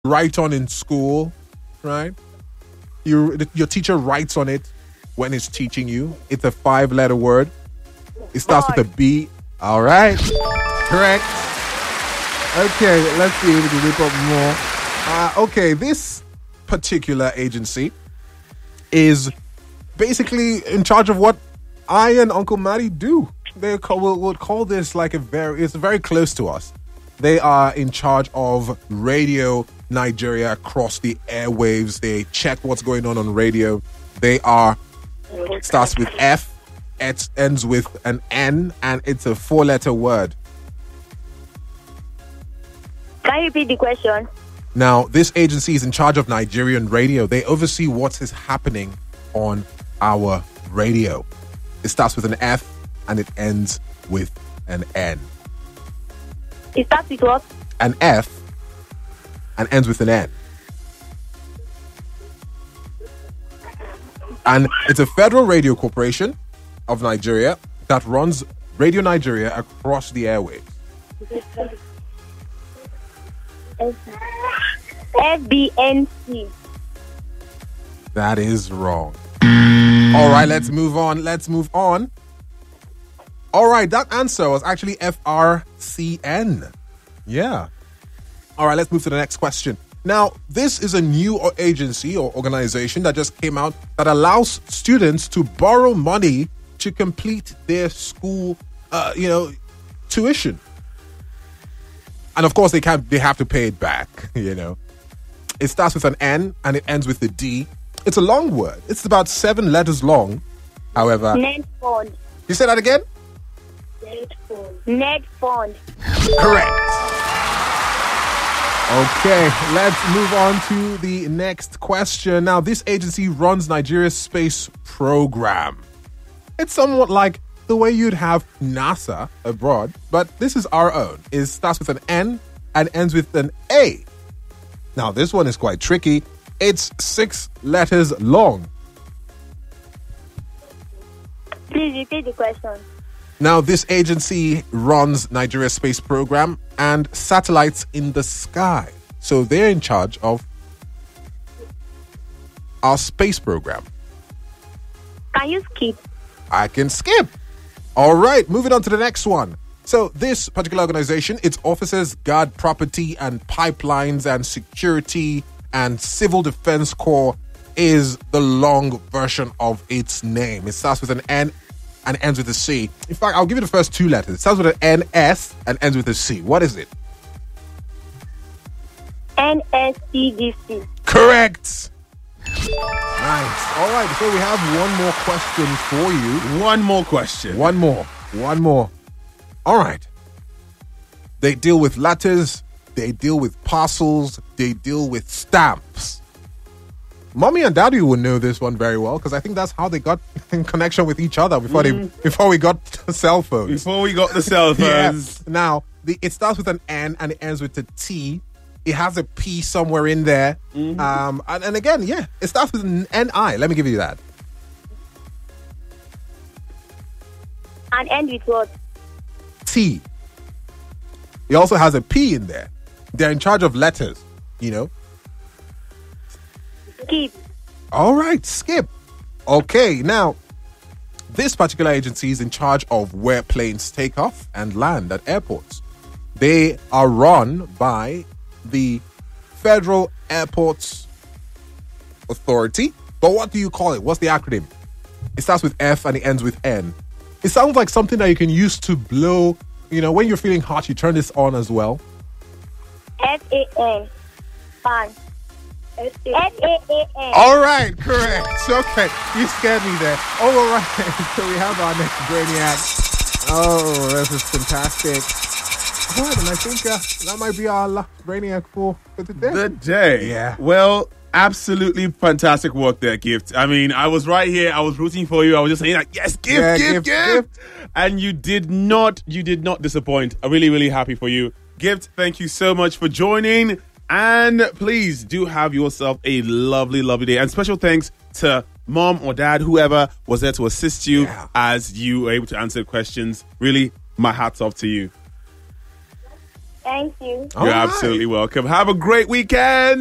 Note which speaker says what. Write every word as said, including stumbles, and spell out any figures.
Speaker 1: write on in school, right? You, your teacher writes on it when it's teaching you. It's a five-letter word. It starts with a B. All right. Correct. Okay, let's see if we can whip up more. Uh, okay, this particular agency is basically in charge of what I and Uncle Matty do. They call, we'll, we'll call this like a very, it's very close to us. They are in charge of Radio Nigeria across the airwaves. They check what's going on on radio. They are, starts with F, it ends with an N, and it's a four-letter word.
Speaker 2: Can you repeat the question?
Speaker 1: Now, this agency is in charge of Nigerian radio. They oversee what is happening on our radio. It starts with an F and it ends with an N.
Speaker 2: It starts with what?
Speaker 1: An F and ends with an N. And it's a Federal Radio Corporation of Nigeria that runs Radio Nigeria across the airwaves.
Speaker 2: F B N C.
Speaker 1: That is wrong. All right, let's move on. Let's move on. All right, that answer was actually F R C N. Yeah. All right, let's move to the next question. Now, this is a new agency or organization that just came out that allows students to borrow money to complete their school, uh, you know, tuition. And of course, they can't. They have to pay it back. You know, it starts with an N and it ends with a D. It's a long word. It's about seven letters long. However,
Speaker 2: Net Fund.
Speaker 1: You say that again?
Speaker 2: Net Fund. Net Fund.
Speaker 1: Correct. Okay, let's move on to the next question. Now, this agency runs Nigeria's space program. It's somewhat like the way you'd have NASA abroad, but this is our own. It starts with an N and ends with an A. Now, this one is quite tricky. It's six letters long.
Speaker 2: Please repeat the question.
Speaker 1: Now, this agency runs Nigeria's space program and satellites in the sky. So they're in charge of our space program.
Speaker 2: Can you skip?
Speaker 1: I can skip. All right, moving on to the next one. So this particular organization, its officers guard property and pipelines and security and civil defense corps is the long version of its name. It starts with an N and ends with a C. In fact, I'll give you the first two letters. It starts with an N S and ends with a C. What is it?
Speaker 2: N S C D C.
Speaker 1: Correct. Nice. All right, so we have one more question for you.
Speaker 3: One more question.
Speaker 1: One more. One more. All right. They deal with letters. They deal with parcels. They deal with stamps. Mommy and Daddy will know this one very well because I think that's how they got in connection with each other before
Speaker 3: Mm.
Speaker 1: they before we got cell phones.
Speaker 3: Before we got the cell phones.
Speaker 1: Yeah. Now, the, it starts with an N and it ends with a T. It has a P somewhere in there.
Speaker 3: Mm-hmm.
Speaker 1: Um, and, and again, yeah, it starts with an N I. Let me give you that.
Speaker 2: And end with what?
Speaker 1: T. It also has a P in there. They're in charge of letters, you know.
Speaker 2: Skip.
Speaker 1: All right, skip. Okay, now, this particular agency is in charge of where planes take off and land at airports. They are run by the Federal Airports Authority. But what do you call it? What's the acronym? It starts with F and it ends with N. It sounds like something that you can use to blow, you know, when you're feeling hot, you turn this on as well.
Speaker 2: F A N. Fan. F A A N.
Speaker 1: All right, correct. Okay, you scared me there. Oh, all right. So we have our next Brainiac. Oh, this is fantastic. All right, and I think uh, that might be our last Brainiac for, for today.
Speaker 3: The day.
Speaker 1: Yeah.
Speaker 3: Well, absolutely fantastic work there, Gift. I mean, I was right here. I was rooting for you. I was just saying like, yes, Gift,
Speaker 1: Yeah,
Speaker 3: Gift,
Speaker 1: Gift,
Speaker 3: Gift. And you did not, you did not disappoint. I'm really, really happy for you. Gift, thank you so much for joining. And please do have yourself a lovely, lovely day. And special thanks to mom or dad, whoever was there to assist you
Speaker 1: Yeah.
Speaker 3: as you were able to answer questions. Really, my hat's off to you.
Speaker 2: Thank you.
Speaker 1: All
Speaker 3: You're
Speaker 1: right.
Speaker 3: absolutely welcome. Have a great weekend.